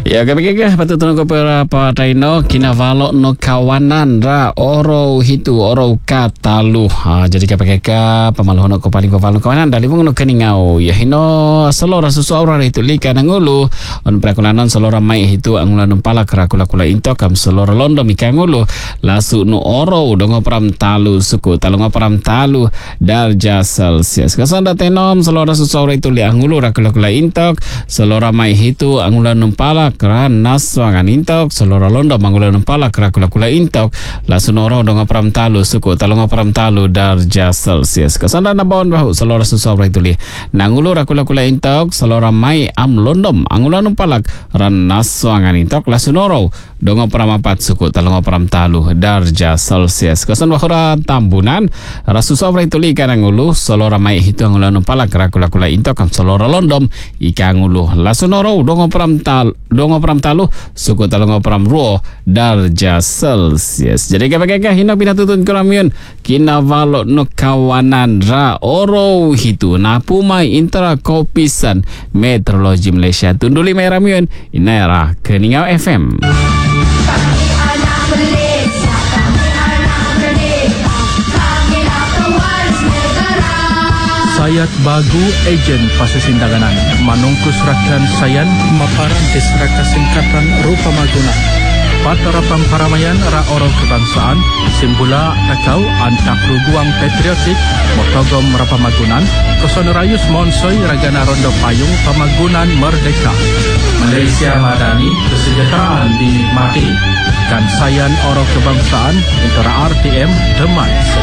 Ya, kami patut tunggu beberapa taino kinavalo no kawanan ra oro hitu oro katalu. Jadi kami pamaluh ko paling pavalu kawanan dali mung no keningau. Ya hino selora susu aura itu lika nangulu on prakulanon selora mai hitu angulan pala kula into kam selora londo mikangulu lasu no oro dongo pram talu suku talungo pram talu darja Celsius. Kasanda tenom selora susu aura itu li angulu kula intok selora mai hitu angulan pala keran naswangan intok selora londo mangulan pala kula intok lasu no oro dongo pram talu suku talungo pram talu darja Celsius. Kasanda nabon bahu selora susu aura itu li nangulu kula intok selora mai am londom angulan palak ran naswangan intok lasu no oro dongo pram apat suku talungo pram talu darja Celsius. Kasan bahura tambunan rasu aura itu li kanangulu selora mai hitu angulan palak kula intok kam selora londom ikangulu lasu no oro dongo pram talu suku talungo pram ruo darja Celsius. Jadi kapag hina pinatutun ko namin kinavalo no kawanan ra oro hitu na pumay intera kopisan Meteorologi Malaysia tunduli may ramiyon inaira Keningau FM. Sayat bagu ejen pasasindaganan manungkus rakan sayan maparan disraka singkatan rupa maguna patara pamparamaian ra orang kebangsaan simbula takau antak ruguang patriotik motogom rapamagunan kosonarayus monsoy ragana rondo payung pamagunan merdeka Malaysia Madani kesejahteraan dinikmati dan sayan orang kebangsaan intera RTM Deman